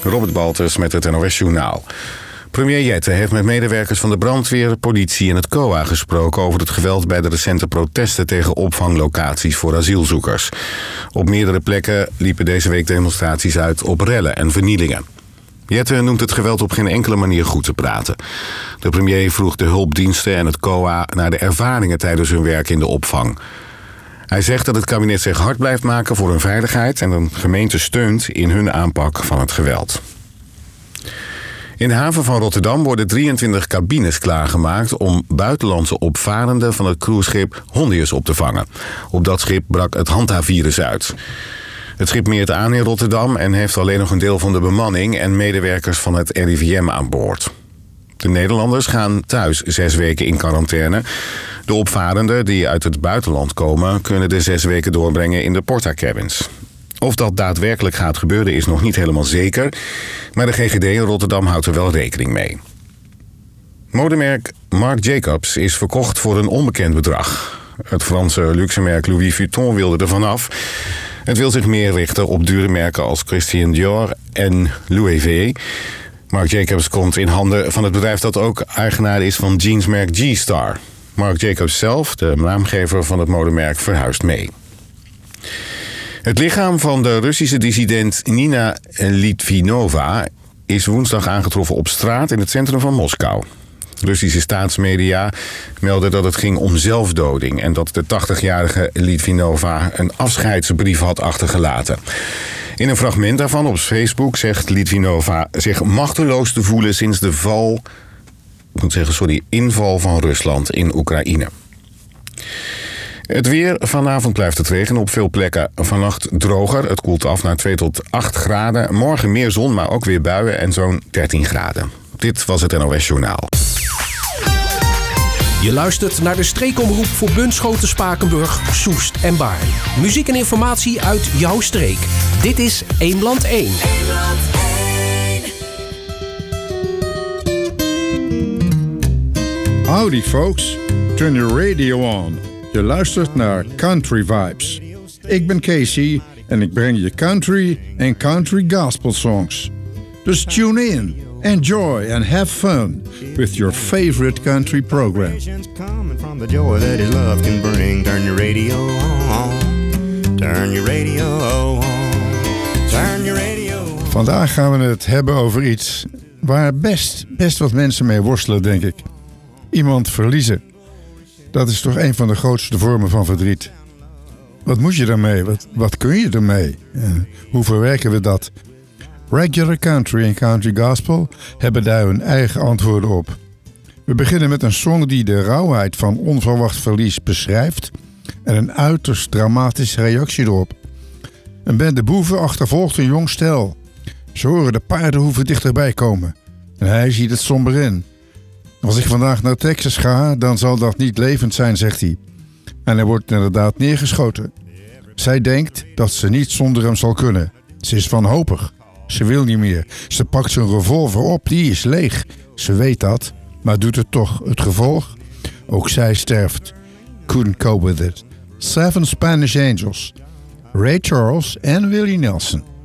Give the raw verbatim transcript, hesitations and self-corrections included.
Robert Baltus met het N O S-journaal. Premier Jette heeft met medewerkers van de brandweer, politie en het C O A gesproken over het geweld bij de recente protesten tegen opvanglocaties voor asielzoekers. Op meerdere plekken liepen deze week demonstraties uit op rellen en vernielingen. Jette noemt het geweld op geen enkele manier goed te praten. De premier vroeg de hulpdiensten en het C O A naar de ervaringen tijdens hun werk in de opvang. Hij zegt dat het kabinet zich hard blijft maken voor hun veiligheid en de gemeente steunt in hun aanpak van het geweld. In de haven van Rotterdam worden drieëntwintig cabines klaargemaakt om buitenlandse opvarenden van het cruiseschip Hondius op te vangen. Op dat schip brak het Hanta-virus uit. Het schip meert aan in Rotterdam en heeft alleen nog een deel van de bemanning en medewerkers van het R I V M aan boord. De Nederlanders gaan thuis zes weken in quarantaine. De opvarenden die uit het buitenland komen kunnen de zes weken doorbrengen in de porta-cabins. Of dat daadwerkelijk gaat gebeuren is nog niet helemaal zeker, maar de G G D in Rotterdam houdt er wel rekening mee. Modemerk Marc Jacobs is verkocht voor een onbekend bedrag. Het Franse luxemerk Louis Vuitton wilde er vanaf. Het wil zich meer richten op dure merken als Christian Dior en Louis V. Marc Jacobs komt in handen van het bedrijf dat ook eigenaar is van jeansmerk G-Star. Marc Jacobs zelf, de naamgever van het modemerk, verhuist mee. Het lichaam van de Russische dissident Nina Litvinova is woensdag aangetroffen op straat in het centrum van Moskou. Russische staatsmedia melden dat het ging om zelfdoding en dat de tachtigjarige Litvinova een afscheidsbrief had achtergelaten. In een fragment daarvan op Facebook zegt Litvinova zich machteloos te voelen sinds de val, ik moet zeggen, sorry, inval van Rusland in Oekraïne. Het weer. Vanavond blijft het regenen op veel plekken. Vannacht droger. Het koelt af naar twee tot acht graden. Morgen meer zon, maar ook weer buien en zo'n dertien graden. Dit was het N O S-journaal. Je luistert naar de streekomroep voor Bunschoten, Spakenburg, Soest en Baarn. Muziek en informatie uit jouw streek. Dit is Eemland één. Howdy folks, turn your radio on. Je luistert naar Country Vibes. Ik ben Casey en ik breng je country en country gospel songs. Dus tune in, enjoy and have fun with your favorite country program. Coming from the joy that his love can bring. Turn your radio on. Turn your radio on. Turn your radio on. Vandaag gaan we het hebben over iets waar best, best wat mensen mee worstelen, denk ik. Iemand verliezen. Dat is toch een van de grootste vormen van verdriet. Wat moet je daarmee? Wat, wat kun je ermee? En hoe verwerken we dat? Regular country en country gospel hebben daar hun eigen antwoorden op. We beginnen met een song die de rauwheid van onverwacht verlies beschrijft en een uiterst dramatische reactie erop. Een bende boeven achtervolgt een jong stel. Ze horen de paardenhoeven dichterbij komen en hij ziet het somber in. Als ik vandaag naar Texas ga, dan zal dat niet levend zijn, zegt hij. En hij wordt inderdaad neergeschoten. Zij denkt dat ze niet zonder hem zal kunnen. Ze is wanhopig. Ze wil niet meer. Ze pakt zijn revolver op, die is leeg. Ze weet dat, maar doet het toch. Het gevolg? Ook zij sterft. Couldn't cope with it. Seven Spanish Angels. Ray Charles en Willie Nelson.